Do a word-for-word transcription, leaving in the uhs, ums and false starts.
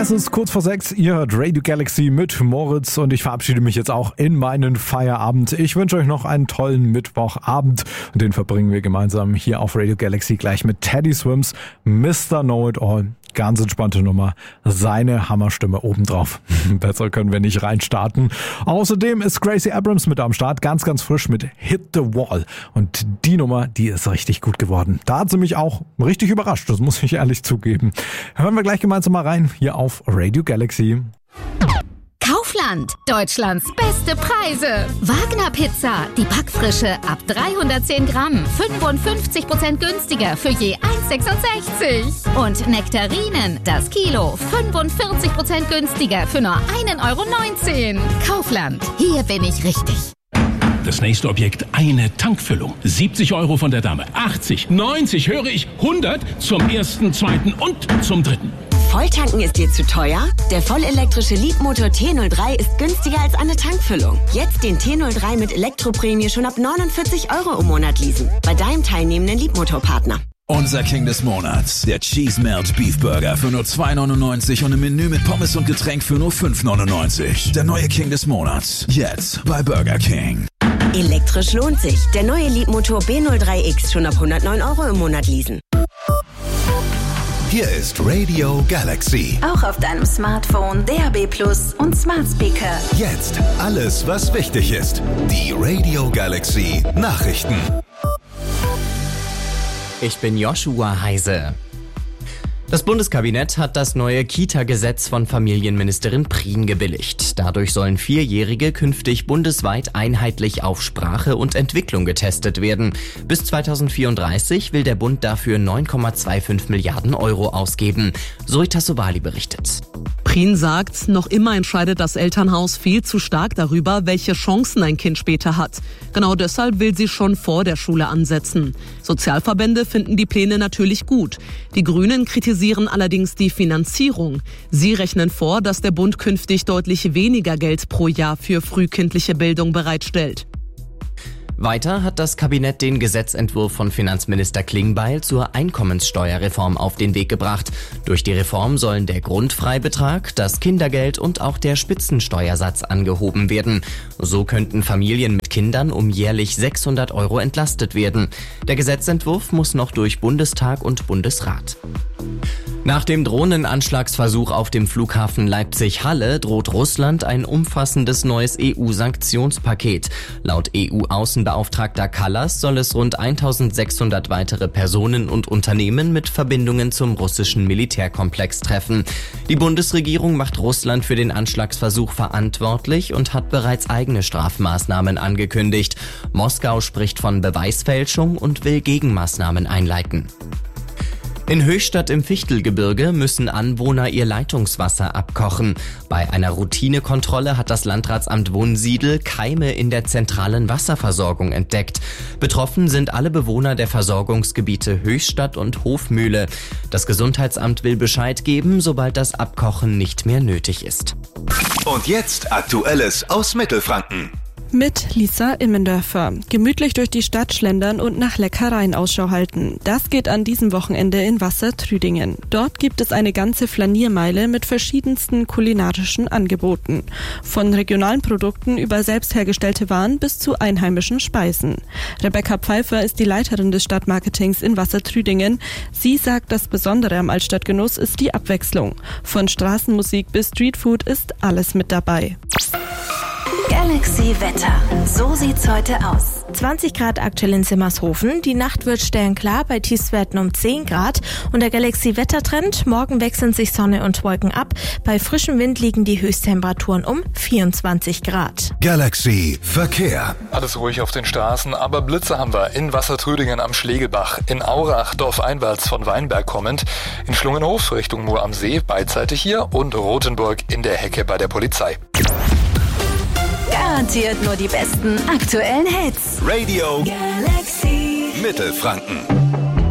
Es ist kurz vor sechs, ihr hört Radio Galaxy mit Moritz und ich verabschiede mich jetzt auch in meinen Feierabend. Ich wünsche euch noch einen tollen Mittwochabend und den verbringen wir gemeinsam hier auf Radio Galaxy gleich mit Teddy Swims, Mister Know-It-All. Ganz entspannte Nummer, seine Hammerstimme obendrauf. Besser können wir nicht reinstarten. Außerdem ist Gracie Abrams mit am Start, ganz, ganz frisch mit Hit the Wall. Und die Nummer, die ist richtig gut geworden. Da hat sie mich auch richtig überrascht, das muss ich ehrlich zugeben. Hören wir gleich gemeinsam mal rein, hier auf Radio Galaxy. Kaufland, Deutschlands beste Preise. Wagner Pizza, die Backfrische ab dreihundertzehn Gramm, fünfundfünfzig Prozent günstiger für je eins sechsundsechzig. Und Nektarinen, das Kilo, fünfundvierzig Prozent günstiger für nur ein Euro neunzehn. Kaufland, hier bin ich richtig. Das nächste Objekt, eine Tankfüllung. siebzig Euro von der Dame, achtzig, neunzig, höre ich, hundert zum ersten, zweiten und zum dritten. Volltanken ist dir zu teuer? Der vollelektrische Leapmotor T null drei ist günstiger als eine Tankfüllung. Jetzt den T null drei mit Elektroprämie schon ab neunundvierzig Euro im Monat leasen. Bei deinem teilnehmenden Leapmotor-Partner. Unser King des Monats, der Cheese Melt Beef Burger für nur zwei neunundneunzig und im Menü mit Pommes und Getränk für nur fünf neunundneunzig. Der neue King des Monats, jetzt bei Burger King. Elektrisch lohnt sich. Der neue Leapmotor B null drei X schon ab hundertneun Euro im Monat leasen. Hier ist Radio Galaxy. Auch auf deinem Smartphone, D A B Plus und Smart Speaker. Jetzt alles, was wichtig ist. Die Radio Galaxy Nachrichten. Ich bin Joshua Heise. Das Bundeskabinett hat das neue Kita-Gesetz von Familienministerin Prien gebilligt. Dadurch sollen Vierjährige künftig bundesweit einheitlich auf Sprache und Entwicklung getestet werden. Bis zweitausendvierunddreißig will der Bund dafür neun Komma fünfundzwanzig Milliarden Euro ausgeben. Zoe Tassovali berichtet. Prien sagt, noch immer entscheidet das Elternhaus viel zu stark darüber, welche Chancen ein Kind später hat. Genau deshalb will sie schon vor der Schule ansetzen. Sozialverbände finden die Pläne natürlich gut. Die Grünen kritisieren allerdings die Finanzierung. Sie rechnen vor, dass der Bund künftig deutlich weniger Geld pro Jahr für frühkindliche Bildung bereitstellt. Weiter hat das Kabinett den Gesetzentwurf von Finanzminister Klingbeil zur Einkommenssteuerreform auf den Weg gebracht. Durch die Reform sollen der Grundfreibetrag, das Kindergeld und auch der Spitzensteuersatz angehoben werden. So könnten Familien mit Kindern um jährlich sechshundert Euro entlastet werden. Der Gesetzentwurf muss noch durch Bundestag und Bundesrat. Nach dem Drohnenanschlagsversuch auf dem Flughafen Leipzig-Halle droht Russland ein umfassendes neues E U-Sanktionspaket. Laut E U-Außenbeauftragter Kallas soll es rund eintausendsechshundert weitere Personen und Unternehmen mit Verbindungen zum russischen Militärkomplex treffen. Die Bundesregierung macht Russland für den Anschlagsversuch verantwortlich und hat bereits eigene Strafmaßnahmen angekündigt. Moskau spricht von Beweisfälschung und will Gegenmaßnahmen einleiten. In Höchstadt im Fichtelgebirge müssen Anwohner ihr Leitungswasser abkochen. Bei einer Routinekontrolle hat das Landratsamt Wunsiedel Keime in der zentralen Wasserversorgung entdeckt. Betroffen sind alle Bewohner der Versorgungsgebiete Höchstadt und Hofmühle. Das Gesundheitsamt will Bescheid geben, sobald das Abkochen nicht mehr nötig ist. Und jetzt Aktuelles aus Mittelfranken. Mit Lisa Immendörfer. Gemütlich durch die Stadt schlendern und nach Leckereien Ausschau halten. Das geht an diesem Wochenende in Wassertrüdingen. Dort gibt es eine ganze Flaniermeile mit verschiedensten kulinarischen Angeboten. Von regionalen Produkten über selbst hergestellte Waren bis zu einheimischen Speisen. Rebecca Pfeiffer ist die Leiterin des Stadtmarketings in Wassertrüdingen. Sie sagt, das Besondere am Altstadtgenuss ist die Abwechslung. Von Straßenmusik bis Streetfood ist alles mit dabei. Galaxy Wetter. So sieht's heute aus. zwanzig Grad aktuell in Simmershofen. Die Nacht wird sternklar bei Tiefstwerten um zehn Grad. Und der Galaxy Wettertrend. Morgen wechseln sich Sonne und Wolken ab. Bei frischem Wind liegen die Höchsttemperaturen um vierundzwanzig Grad. Galaxy Verkehr. Alles ruhig auf den Straßen, aber Blitze haben wir in Wassertrüdingen am Schlegelbach, in Aurach, dorfeinwärts von Weinberg kommend, in Schlungenhof Richtung Mur am See, beidseitig hier und Rothenburg in der Hecke bei der Polizei. Garantiert nur die besten aktuellen Hits. Radio Galaxy Mittelfranken.